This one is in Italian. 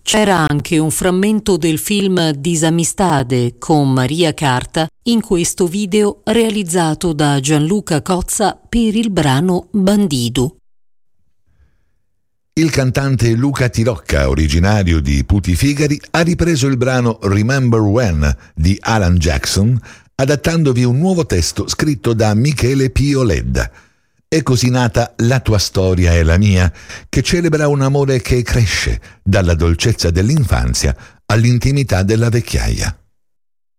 C'era anche un frammento del film Disamistade con Maria Carta in questo video realizzato da Gianluca Cozza per il brano Bandido. Il cantante Luca Tirocca, originario di Puti Figari, ha ripreso il brano Remember When di Alan Jackson, adattandovi un nuovo testo scritto da Michele Pio Ledda. È così nata La tua storia è la mia, che celebra un amore che cresce dalla dolcezza dell'infanzia all'intimità della vecchiaia.